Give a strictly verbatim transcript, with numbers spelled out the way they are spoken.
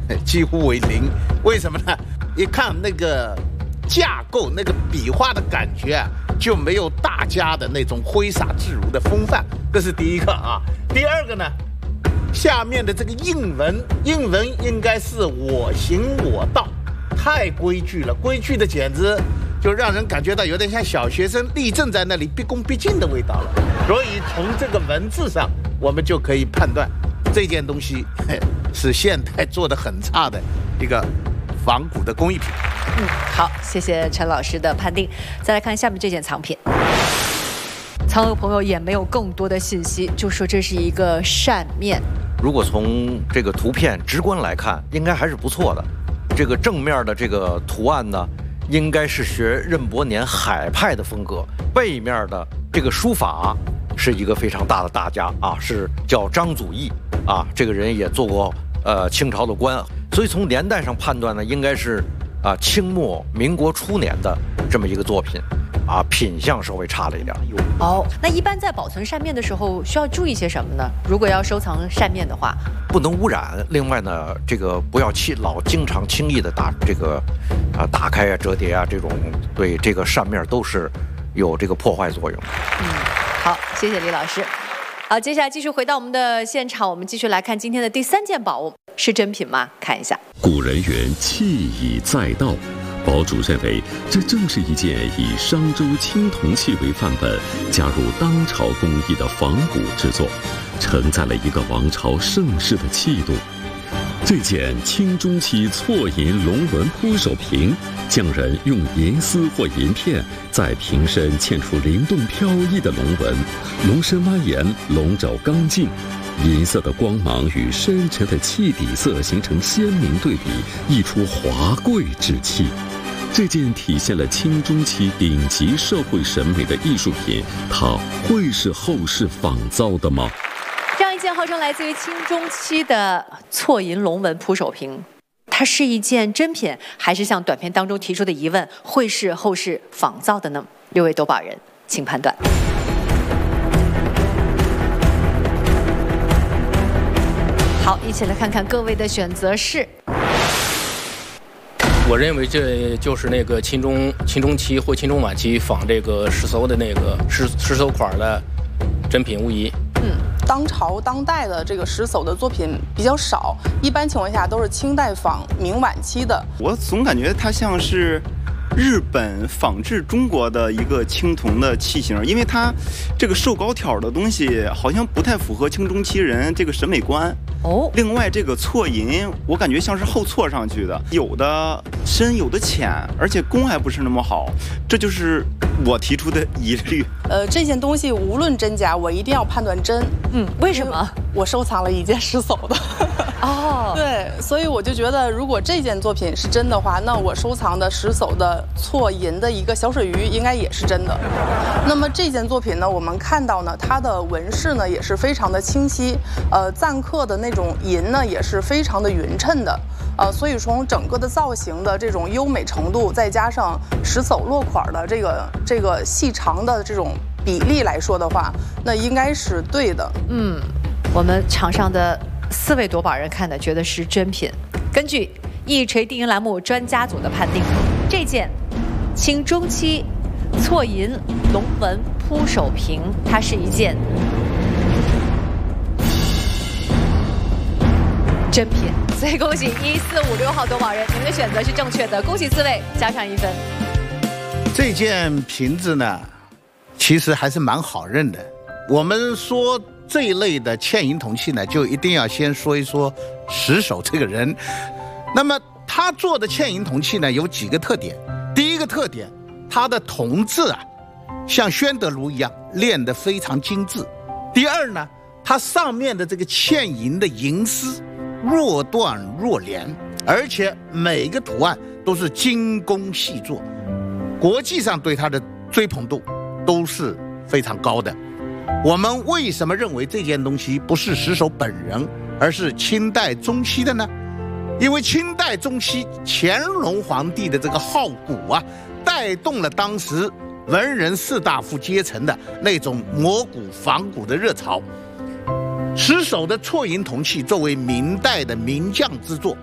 几乎为零。为什么呢？一看那个架构、那个笔画的感觉啊，就没有大家的那种挥洒自如的风范。这是第一个啊。第二个呢，下面的这个印文，印文应该是我行我道，太规矩了，规矩的简直就让人感觉到有点像小学生立正在那里毕恭毕敬的味道了。所以从这个文字上，我们就可以判断这件东西是现代做得很差的一个仿古的工艺品。 嗯，好，谢谢陈老师的判定。再来看下面这件藏品，藏友朋友也没有更多的信息，就说这是一个扇面。 如果从这个图片直观来看，应该还是不错的。这个正面的这个图案呢，应该是学任伯年海派的风格。背面的这个书法是一个非常大的大家啊，是叫张祖义啊，这个人也做过呃清朝的官，所以从年代上判断呢，应该是啊清末民国初年的这么一个作品。啊，品相稍微差了一点。 哦，那一般在保存扇面的时候需要注意些什么呢？如果要收藏扇面的话， 不能污染。另外呢，这个不要轻老经常轻易的打这个啊打开啊折叠啊，这种对这个扇面都是有这个破坏作用。 嗯，好，谢谢李老师。好，接下来继续回到我们的现场，我们继续来看今天的第三件宝物，是真品吗？看一下。 古人云：“器以载道。”堡主认为，这正是一件以商周青铜器为范本，加入当朝工艺的仿古制作，承载了一个王朝盛世的气度。这件清中期错银龙纹铺手瓶，匠人用银丝或银片在瓶身嵌出灵动飘逸的龙纹，龙身蜿蜒，龙爪刚劲。银色的光芒与深沉的器底色形成鲜明对比，溢出华贵之气。这件体现了清中期顶级社会审美的艺术品，它会是后世仿造的吗？ 这样一件号称来自于清中期的错银龙纹铺手瓶，它是一件真品，还是像短片当中提出的疑问，会是后世仿造的呢？六位夺宝人，请判断。好，一起来看看各位的选择是。 我认为这就是那个清中清中期或清中晚期仿这个石艘的那个石石艘款的真品无疑。 嗯，当朝当代的这个石艘的作品比较少，一般情况下都是清代仿明晚期的。 我总感觉它像是日本仿制中国的一个青铜的器型，因为它这个瘦高挑的东西好像不太符合清中期人这个审美观。 哦， 另外这个错银，我感觉像是后错上去的，有的深，有的浅，而且工还不是那么好，这就是我提出的疑虑。 呃，这件东西无论真假，我一定要判断真。 嗯，为什么？ 我收藏了一件石艘的。 哦， 对，所以我就觉得，如果这件作品是真的话，那我收藏的石艘的错银的一个小水鱼应该也是真的。那么这件作品呢，我们看到呢，它的纹饰呢也是非常的清晰，呃，錾刻的那种银呢也是非常的匀称的，呃，所以从整个的造型的这种优美程度，再加上石艘落款的这个这个细长的这种比例来说的话，那应该是对的。 嗯，我们场上的四位夺宝人看的觉得是真品。根据一锤定音栏目专家组的判定，这件清中期错银龙纹铺手瓶，它是一件真品。所以恭喜一四五六号夺宝人，你们的选择是正确的，恭喜四位，加上一分。 这件瓶子呢，其实还是蛮好认的。我们说这一类的嵌银铜器呢，就一定要先说一说石首这个人。那么他做的嵌银铜器呢，有几个特点。第一个特点，它的铜字啊，像宣德炉一样练得非常精致。第二呢，它上面的这个嵌银的银丝若断若连，而且每个图案都是精工细作，国际上对它的追捧度都是非常高的。我们为什么认为这件东西不是石首本人，而是清代中期的呢？因为清代中期乾隆皇帝的这个好古啊，带动了当时文人士大夫阶层的那种摹古仿古的热潮。石首的错银铜器作为明代的名匠之作，